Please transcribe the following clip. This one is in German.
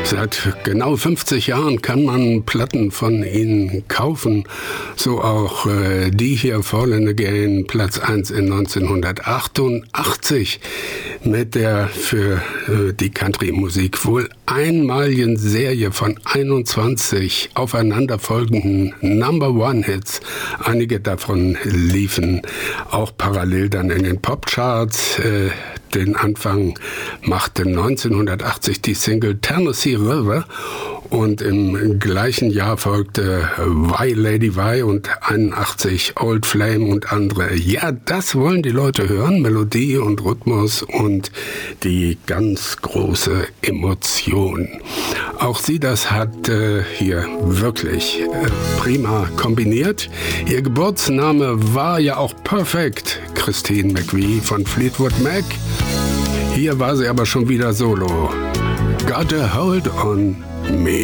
Seit genau 50 Jahren kann man Platten von ihnen kaufen. So auch die hier, Fallen Again, Platz 1 in 1988 mit der für die Country-Musik wohl einmaligen Serie von 21 aufeinanderfolgenden Number-One-Hits. Einige davon liefen auch parallel dann in den Popcharts. Den Anfang machte 1980 die Single Tennessee River und im gleichen Jahr folgte Why Lady Why und 81 Old Flame und andere. Ja, das wollen die Leute hören, Melodie und Rhythmus und die ganz große Emotion. Auch sie das hat hier wirklich prima kombiniert. Ihr Geburtsname war ja auch perfekt, Christine McVie von Fleetwood Mac. Hier war sie aber schon wieder solo. Got a hold on me.